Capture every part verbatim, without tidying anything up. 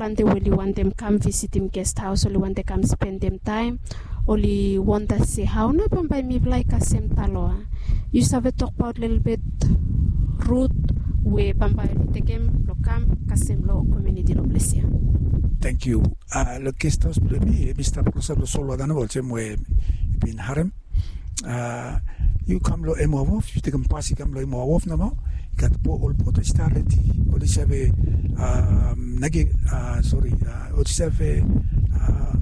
plan they really want them come visit him guest house, only want they come spend them time, only want to see how na Bambai mi like kasem taloa. You have talk about a little bit route where Bambai take him lo come kasem lo community lo blessia. Thank you. Uh, lo guest house for me, Mister Prosa lo solo dana volcem we bin harem. Uh, you come lo emo wolf, you take him passy come lo emo wolf na mo. Kat po all po to start ready. Odi sabe um nagi uh, sorry uh, odi sabe uh,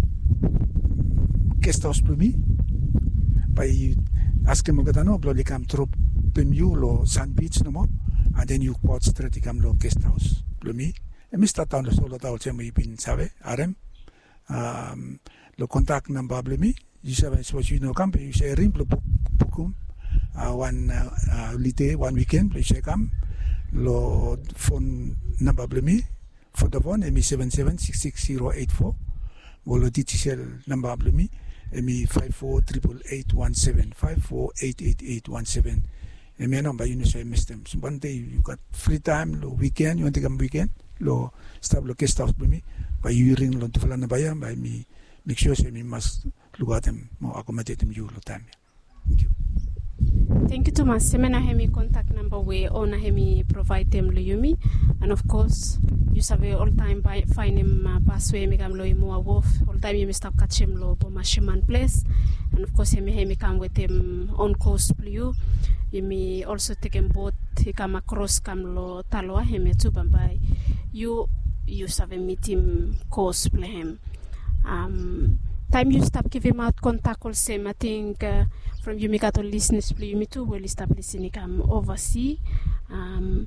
guest house for me. By ask him gata no blo li kam trop pemiu lo Sand Beach no mo. And then you quote straight kam lo guest house for me. E mi sta tando solo ta olcem i bin sabe arem. Um lo contact number for me. You sabe so you know kam you say rim lo pukum. Uh, one uh, uh, lite one weekend please come lo phone number blemi for the phone emi seven seven six six zero eight four wolo digital number blemi emi five four eight eight eight one seven five four eight eight eight one seven emi number you know say mistem so one day you got free time lo weekend you want to come weekend lo stop lo guest house blemi by you ring lo to fulana baya by me make sure say me must look at them mo accommodate them you lo time. Thank you. Thank you, Thomas. Semena hemi contact number we ona hemi provide them luyumi, and of course you have all time by find him uh, passway me kam lo imo wolf all time you stop catch him lo po Mashiman place, and of course hemi hemi come with him on coast blue. Hemi also take him boat he come across kam lo Taloa hemi to Bambai. You you have meet him coast play him. Um. Time you stop giving out contact all same. I think uh, from you make out listeners play me too well stop listening come oversee. Um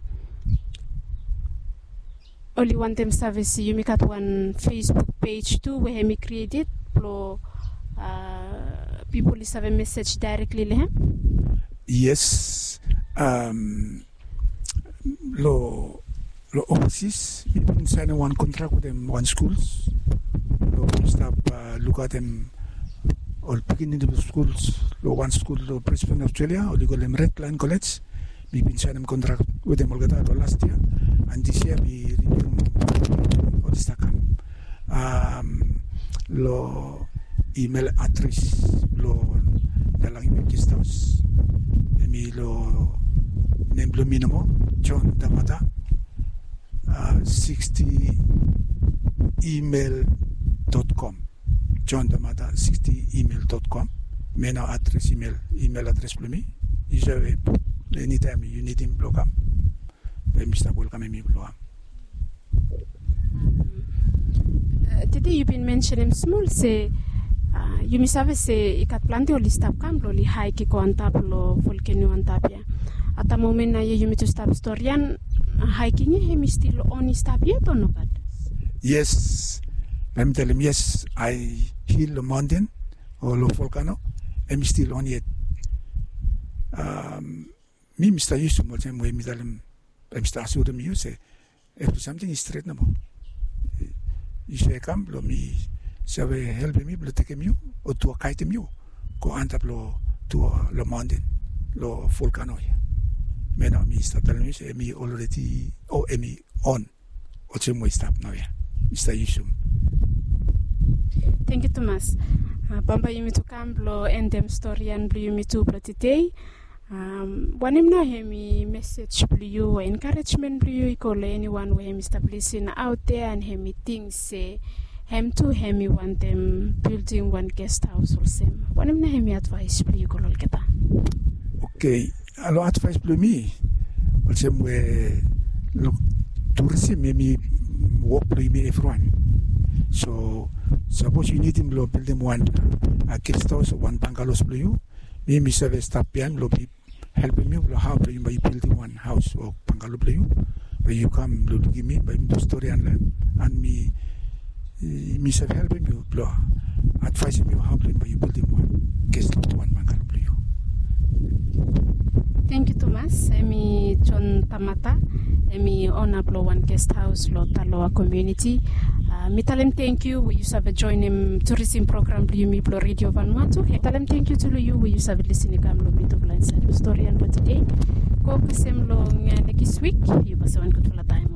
only one them service you make out one Facebook page too where he created pro uh people is have a message directly le yes um lo lo overseas people sign one contract with them one schools. Stop uh, look at them all beginning of schools lo one school lo Brisbane Australia or go them Redline College we been signing contract with them all last year and this year we renew all this time um lo email address lo dalang email guest house emi lo name lo minimo John Damata uh, sixty email dot com John Damata sixty email dot com mena address email email address for me you say anytime you need him block up by Mister welcome me block uh, today you've been mentioning small say uh, you miss have say ikat plante oli stop kam lo li hike ko antap lo volcano antapia at the moment na you to stop storian hiking he mi still on stop yet or not. Yes, I'm telling him, yes, I heal the mountain or the volcano. I'm still on yet. Um, me, Mister Yusuf, what I'm way, me tell him, I'm still assuring me, you say, if something is straight, no more. You say, come, lo me, say, help me, lo take him you, or to a kite him you, go on top lo to the mountain, lo volcano. Me now, me start telling me, say, me already, oh, me on, or some way stop now, yeah. Mister Yusuf. Thank you, Thomas. Uh, Bamba yumi to kamblo endem story and blue yumi to today. Um, one him na hemi message blue encouragement blue call anyone where him establishing out there and hemi things say him to hemi want them building one guest house or same. One him na hemi advice blue call all kita. Okay, alo advice blue me. Well, same way look tourism maybe work blue me everyone. So suppose you need him to build them one a guest house or one bungalows for you. Me me serve stop pian lo be helping you how to you by building one house or bungalow for you. But you come to give me by the story and and me me serve helping you blow advising you how to by you building one guest house one bungalow for you. Thank you, Thomas. Emi John Tamata, emi owner blow one guest house lo Taloa community. Uh, me tell him thank you. We used to have join him tourism program blue me blow radio Vanuatu. I tell him thank you to you. We used to have listening kam lo me to blind side story and for today. Ko kasem lo next week. You pass one good for the time.